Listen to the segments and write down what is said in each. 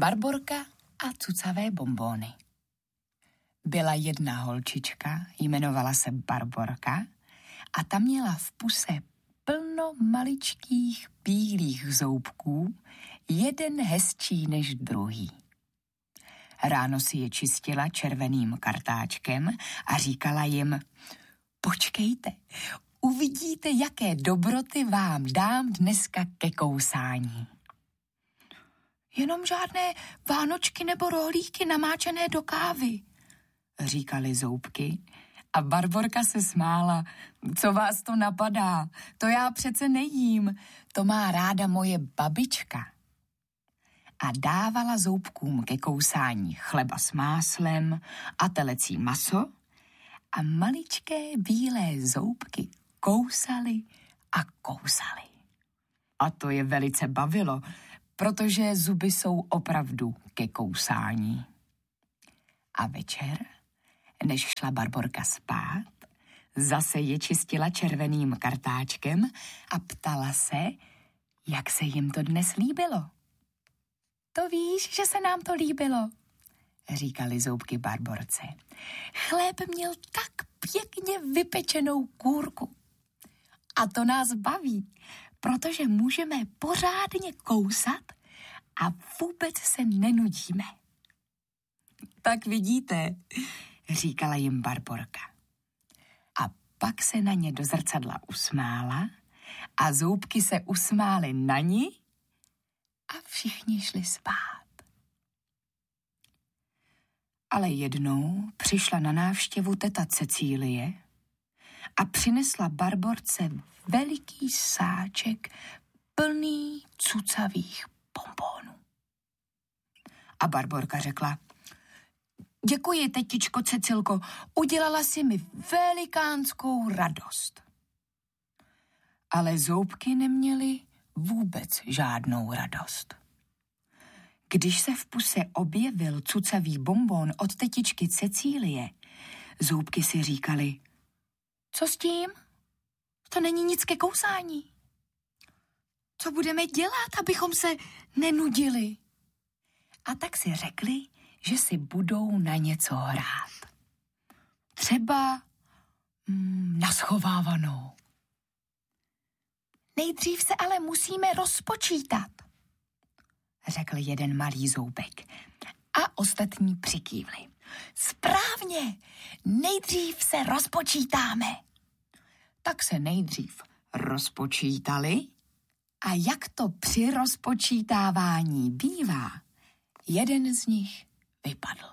Barborka a cucavé bonbóny. Byla jedna holčička, jmenovala se Barborka a ta měla v puse plno maličkých bílých zoubků, jeden hezčí než druhý. Ráno si je čistila červeným kartáčkem a říkala jim: počkejte, uvidíte, jaké dobroty vám dám dneska ke kousání. Jenom žádné vánočky nebo rohlíky namáčené do kávy, říkaly zoubky. A Barborka se smála. Co vás to napadá? To já přece nejím. To má ráda moje babička. A dávala zoubkům ke kousání chleba s máslem a telecí maso a maličké bílé zoubky kousaly a kousaly. A to je velice bavilo, protože zuby jsou opravdu ke kousání. A večer, než šla Barborka spát, zase je čistila červeným kartáčkem a ptala se, jak se jim to dnes líbilo. To víš, že se nám to líbilo, říkaly zoubky Barborce. Chléb měl tak pěkně vypečenou kůrku. A to nás baví, protože můžeme pořádně kousat a vůbec se nenudíme. Tak vidíte, říkala jim Barborka. A pak se na ně do zrcadla usmála a zoubky se usmály na ní a všichni šli spát. Ale jednou přišla na návštěvu teta Cecílie a přinesla Barborce veliký sáček plný cucavých bonbónů. A Barborka řekla: děkuji, tetičko Cecilko, udělala si mi velikánskou radost. Ale zoubky neměly vůbec žádnou radost. Když se v puse objevil cucavý bonbon od tetičky Cecílie, zoubky si říkali: co s tím? To není nic ke kousání. Co budeme dělat, abychom se nenudili? A tak si řekli, že si budou na něco hrát. Třeba na schovávanou. Nejdřív se ale musíme rozpočítat, řekl jeden malý zoubek a ostatní přikývli. Správně, nejdřív se rozpočítáme. Tak se nejdřív rozpočítali a jak to při rozpočítávání bývá, jeden z nich vypadl.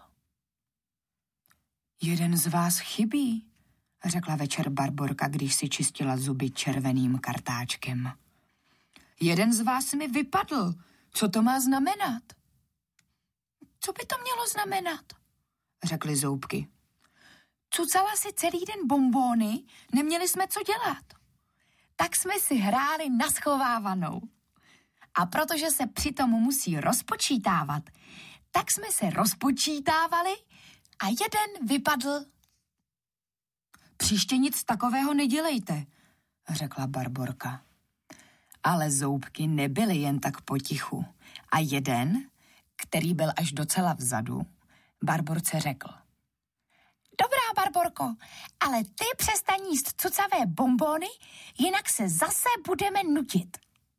Jeden z vás chybí, řekla večer Barborka, když si čistila zuby červeným kartáčkem. Jeden z vás mi vypadl. Co to má znamenat? Co by to mělo znamenat? Řekly zoubky. Cucala si celý den bonbóny, neměli jsme co dělat. Tak jsme si hráli na schovávanou. A protože se přitom musí rozpočítávat, tak jsme se rozpočítávali a jeden vypadl. Příště nic takového nedělejte, řekla Barborka. Ale zoubky nebyly jen tak potichu. A jeden, který byl až docela vzadu, Barborce řekl. Dobrá, Barborko, ale ty přestaň jíst cucavé bonbóny, jinak se zase budeme nutit.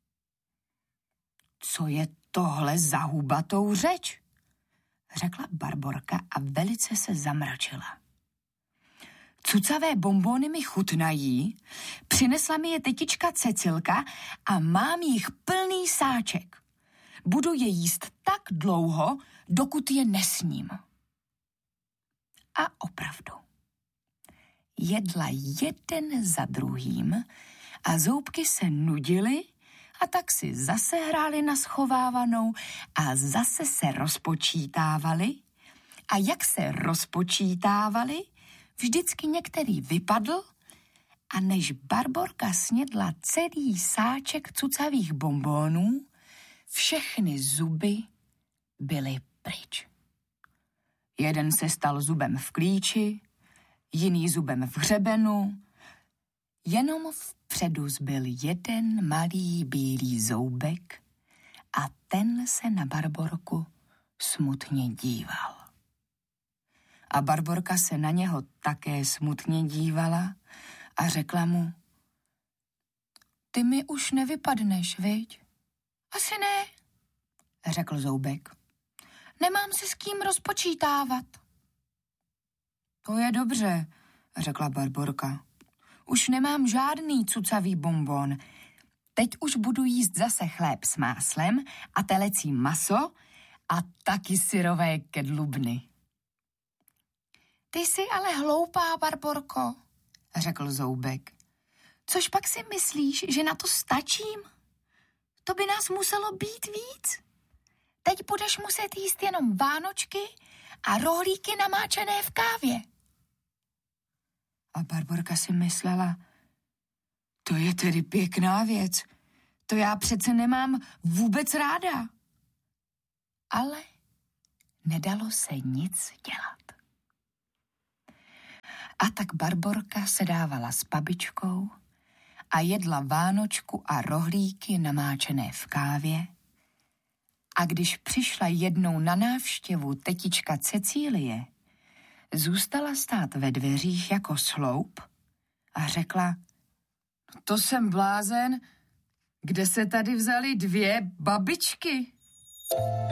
Co je tohle za hubatou řeč? Řekla Barborka a velice se zamračila. Cucavé bonbóny mi chutnají, přinesla mi je tetička Cecilka a mám jich plný sáček. Budu je jíst tak dlouho, dokud je nesním. A opravdu. Jedla jeden za druhým a zoubky se nudily a tak si zase hráli na schovávanou a zase se rozpočítávali. A jak se rozpočítávali, vždycky některý vypadl a než Barborka snědla celý sáček cucavých bonbónů, všechny zuby byly pryč. Jeden se stal zubem v klíči, jiný zubem v hřebenu, jenom vpředu zbyl jeden malý bílý zoubek a ten se na Barborku smutně díval. A Barborka se na něho také smutně dívala a řekla mu: Ty mi už nevypadneš, viď? Asi ne, řekl Zoubek. Nemám si s kým rozpočítávat. To je dobře, řekla Barborka. Už nemám žádný cucavý bonbon. Teď už budu jíst zase chléb s máslem a telecí maso a taky syrové kedlubny. Ty jsi ale hloupá, Barborko, řekl Zoubek. Což pak si myslíš, že na to stačím? To by nás muselo být víc. Teď budeš muset jíst jenom vánočky a rohlíky namáčené v kávě. A Barborka si myslela, to je tedy pěkná věc, to já přece nemám vůbec ráda. Ale nedalo se nic dělat. A tak Barborka se dávala s babičkou a jedla vánočku a rohlíky namáčené v kávě. A když přišla jednou na návštěvu tetička Cecílie, zůstala stát ve dveřích jako sloup a řekla: To jsem blázen, kde se tady vzaly 2 babičky?